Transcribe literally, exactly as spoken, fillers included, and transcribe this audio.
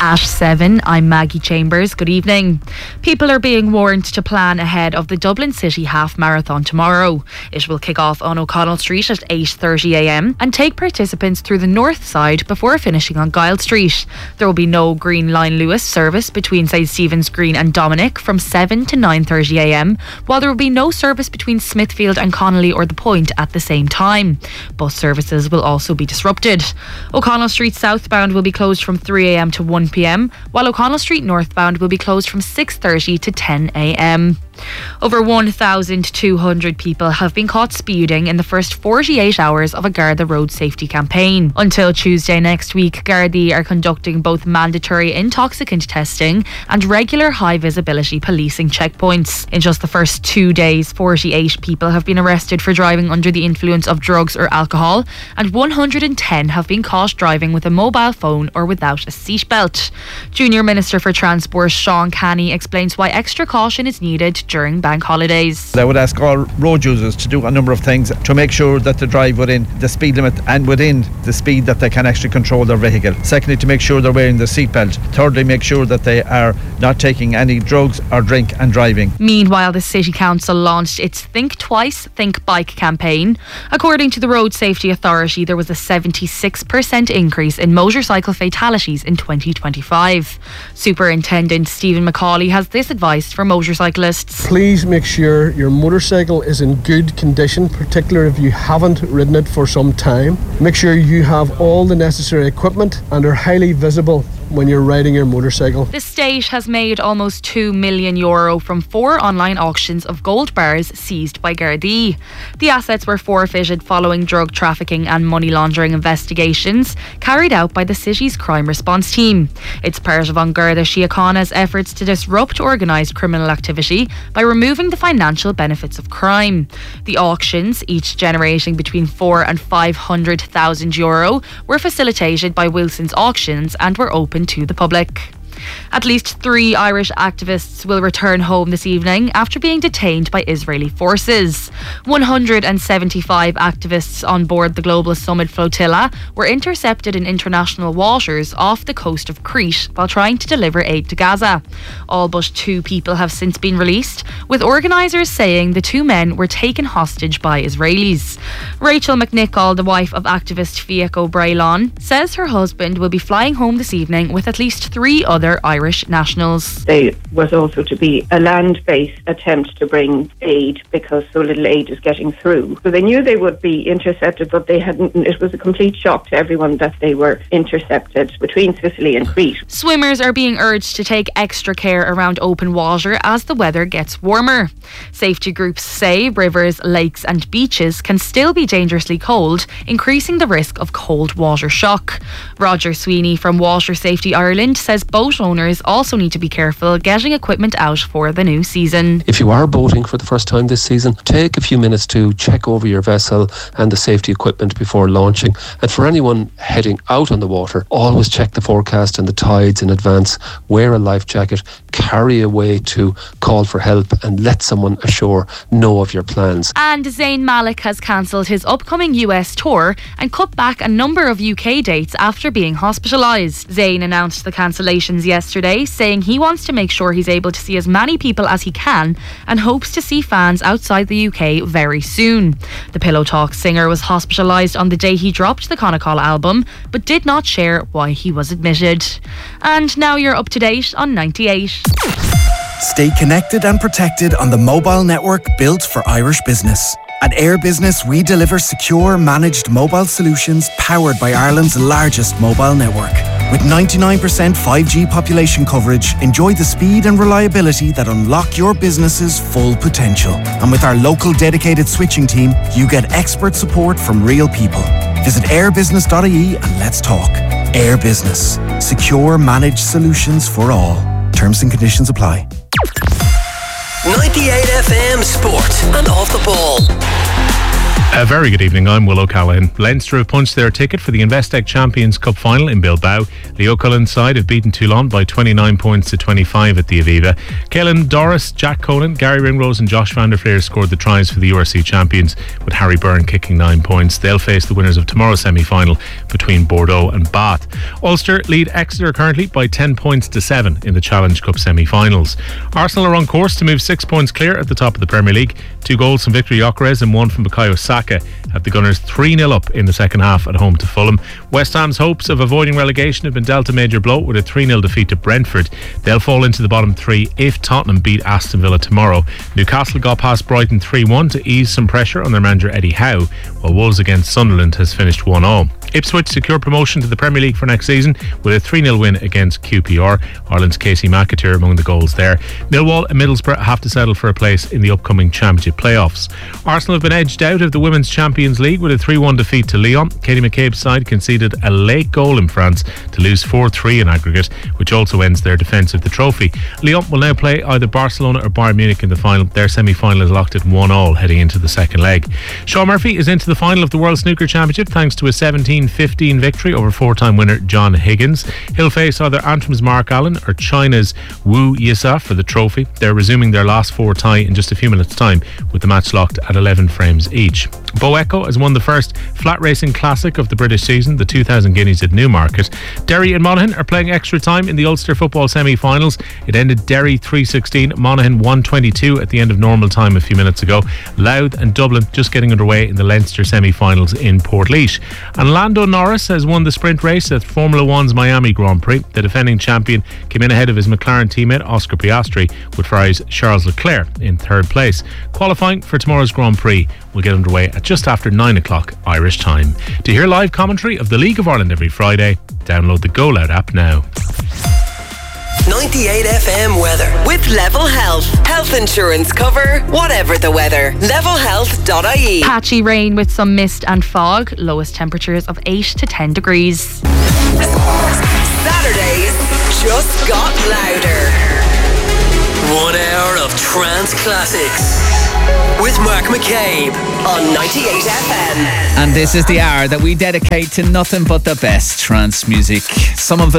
At seven, I'm Maggie Chambers. Good evening. People are being warned to plan ahead of the Dublin City Half Marathon tomorrow. It will kick off on O'Connell Street at eight thirty a m and take participants through the north side before finishing on Giles Street. There will be no Green Line Lewis service between Saint Stephen's Green and Dominic from seven to nine thirty a m, while there will be no service between Smithfield and Connolly or The Point at the same time. Bus services will also be disrupted. O'Connell Street southbound will be closed from three a m to one p m, while O'Connell Street northbound will be closed from six thirty to ten a m. Over one thousand two hundred people have been caught speeding in the first forty-eight hours of a Garda road safety campaign. Until Tuesday next week, Gardaí are conducting both mandatory intoxicant testing and regular high visibility policing checkpoints. In just the first two days, forty-eight people have been arrested for driving under the influence of drugs or alcohol, and one hundred ten have been caught driving with a mobile phone or without a seatbelt. Junior Minister for Transport Sean Canny explains why extra caution is needed during bank holidays. I would ask all road users to do a number of things to make sure that they drive within the speed limit and within the speed that they can actually control their vehicle. Secondly, to make sure they're wearing the seatbelt. Thirdly, make sure that they are not taking any drugs or drink and driving. Meanwhile, the City Council launched its Think Twice, Think Bike campaign. According to the Road Safety Authority, there was a seventy-six percent increase in motorcycle fatalities in twenty twenty-five. Superintendent Stephen McCauley has this advice for motorcyclists. Please make sure your motorcycle is in good condition, particularly if you haven't ridden it for some time. Make sure you have all the necessary equipment and are highly visible when you're riding your motorcycle. The state has made almost two million euro from four online auctions of gold bars seized by Gardaí. The assets were forfeited following drug trafficking and money laundering investigations carried out by the city's crime response team. It's part of An Garda Síochána's efforts to disrupt organised criminal activity by removing the financial benefits of crime. The auctions, each generating between four and five hundred thousand euro, were facilitated by Wilson's Auctions and were open to the public. At least three Irish activists will return home this evening after being detained by Israeli forces. one hundred seventy-five activists on board the Global Summit flotilla were intercepted in international waters off the coast of Crete while trying to deliver aid to Gaza. All but two people have since been released, with organisers saying the two men were taken hostage by Israelis. Rachel McNichol, the wife of activist Fiach O'Brien, says her husband will be flying home this evening with at least three other Irish nationals. There was also to be a land-based attempt to bring aid because so little aid is getting through. So they knew they would be intercepted, but they hadn't. It was a complete shock to everyone that they were intercepted between Sicily and Crete. Swimmers are being urged to take extra care around open water as the weather gets warmer. Safety groups say rivers, lakes and beaches can still be dangerously cold, increasing the risk of cold water shock. Roger Sweeney from Water Safety Ireland says boat owners also need to be careful getting equipment out for the new season. If you are boating for the first time this season, take a few minutes to check over your vessel and the safety equipment before launching. And for anyone heading out on the water, always check the forecast and the tides in advance. Wear a life jacket, carry a way to call for help and let someone ashore know of your plans. And Zayn Malik has cancelled his upcoming U S tour and cut back a number of U K dates after being hospitalised. Zayn announced the cancellations yesterday, saying he wants to make sure he's able to see as many people as he can and hopes to see fans outside the U K very soon. The Pillow Talk singer was hospitalised on the day he dropped the Connachal album, but did not share why he was admitted. And now you're up to date on ninety-eight. Stay connected and protected on the mobile network built for Irish business. At Air Business, we deliver secure, managed mobile solutions powered by Ireland's largest mobile network. With ninety-nine percent five G population coverage, enjoy the speed and reliability that unlock your business's full potential. And with our local dedicated switching team, you get expert support from real people. Visit airbusiness dot I E and let's talk. Air Business. Secure, managed solutions for all. Terms and conditions apply. ninety-eight F M Sport and Off the Ball. A very good evening, I'm Will O'Callaghan. Leinster have punched their ticket for the Investec Champions Cup final in Bilbao. Leo Cullen's side have beaten Toulon by twenty-nine points to twenty-five at the Aviva. Caelan Doris, Jack Conan, Gary Ringrose and Josh van der Fleer scored the tries for the U R C champions, with Harry Byrne kicking nine points. They'll face the winners of tomorrow's semi-final between Bordeaux and Bath. Ulster lead Exeter currently by ten points to seven in the Challenge Cup semi-finals. Arsenal are on course to move six points clear at the top of the Premier League. Two goals from Victor Gyökeres and one from Bukayo Saka have the Gunners three nil up in the second half at home to Fulham. West Ham's hopes of avoiding relegation have been dealt a major blow with a three nil defeat to Brentford. They'll fall into the bottom three if Tottenham beat Aston Villa tomorrow. Newcastle got past Brighton three one to ease some pressure on their manager Eddie Howe, while Wolves against Sunderland has finished one all. Ipswich secure promotion to the Premier League for next season with a three nil win against Q P R. Ireland's Casey McAteer among the goals there. Millwall and Middlesbrough have to settle for a place in the upcoming Championship playoffs. Arsenal have been edged out of the Women's Champions League with a three one defeat to Lyon. Katie McCabe's side conceded a late goal in France to lose four three in aggregate, which also ends their defence of the trophy. Lyon will now play either Barcelona or Bayern Munich in the final. Their semi-final is locked at one all heading into the second leg. Shaun Murphy is into the final of the World Snooker Championship thanks to a seventeen fifteen victory over four-time winner John Higgins. He'll face either Antrim's Mark Allen or China's Wu Yisa for the trophy. They're resuming their last four tie in just a few minutes' time, with the match locked at eleven frames each. Bo Echo has won the first flat racing classic of the British season, the two thousand Guineas at Newmarket. Derry and Monaghan are playing extra time in the Ulster football semi-finals. It ended Derry three sixteen, Monaghan one twenty-two at the end of normal time a few minutes ago. Louth and Dublin just getting underway in the Leinster semi-finals in Portlaoise. And Lando Norris has won the sprint race at Formula One's Miami Grand Prix. The defending champion came in ahead of his McLaren teammate Oscar Piastri, with Ferrari's Charles Leclerc in third place. Qualifying for tomorrow's Grand Prix will get underway at just after nine o'clock Irish time. To hear live commentary of the League of Ireland every Friday, download the Go Loud app now. ninety-eight F M weather with Level Health. Health insurance cover, whatever the weather. level health dot I E. Patchy rain with some mist and fog. Lowest temperatures of eight to ten degrees. Saturdays just got louder. One hour of trance classics with Mark McCabe on ninety-eight F M. And this is the hour that we dedicate to nothing but the best trance music. Some of it